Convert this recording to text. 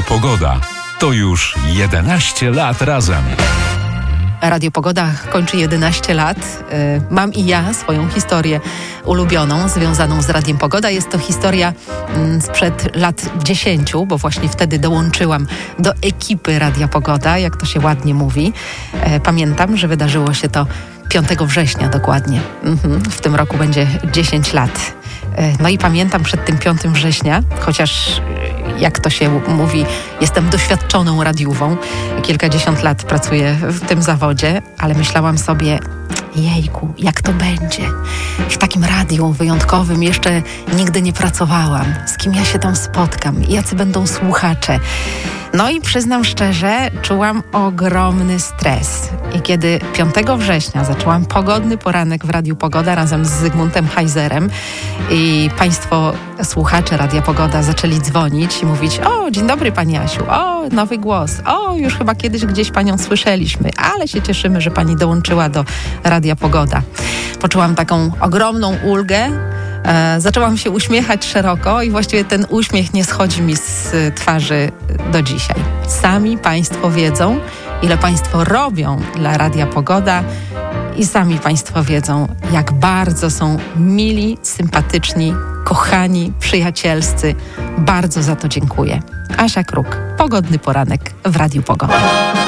Pogoda. To już 11 lat razem. Radio Pogoda kończy 11 lat. Mam i ja swoją historię ulubioną, związaną z Radiem Pogoda. Jest to historia sprzed lat 10, bo właśnie wtedy dołączyłam do ekipy Radia Pogoda, jak to się ładnie mówi. Pamiętam, że wydarzyło się to 5 września dokładnie. W tym roku będzie 10 lat. No i pamiętam przed tym 5 września, chociaż jak to się mówi, jestem doświadczoną radiową. Kilkadziesiąt lat pracuję w tym zawodzie, ale myślałam sobie, jejku, jak to będzie? W takim radiu wyjątkowym jeszcze nigdy nie pracowałam. Z kim ja się tam spotkam? Jacy będą słuchacze? No i przyznam szczerze, czułam ogromny stres. I kiedy 5 września zaczęłam pogodny poranek w Radiu Pogoda razem z Zygmuntem Heizerem i państwo słuchacze Radia Pogoda zaczęli dzwonić i mówić: o, dzień dobry pani Asiu, o, nowy głos, o, już chyba kiedyś gdzieś panią słyszeliśmy, ale się cieszymy, że pani dołączyła do Radia Pogoda. Poczułam taką ogromną ulgę. Zaczęłam się uśmiechać szeroko i właściwie ten uśmiech nie schodzi mi z twarzy do dzisiaj. Sami państwo wiedzą, ile państwo robią dla Radia Pogoda i sami państwo wiedzą, jak bardzo są mili, sympatyczni, kochani, przyjacielscy. Bardzo za to dziękuję. Asia Kruk, pogodny poranek w Radiu Pogoda.